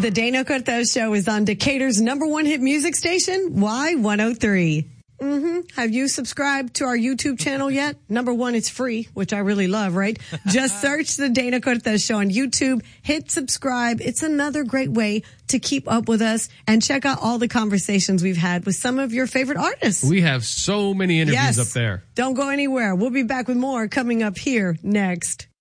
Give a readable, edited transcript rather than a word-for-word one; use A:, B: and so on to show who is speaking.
A: The Dana Cortez Show is on Decatur's #1 hit music station, Y103. Have you subscribed to our YouTube channel yet? #1, it's free, which I really love, right? Just search The Dana Cortez Show on YouTube, hit subscribe. It's another great way to keep up with us and check out all the conversations we've had with some of your favorite artists.
B: We have so many interviews up there.
A: Don't go anywhere. We'll be back with more coming up here next.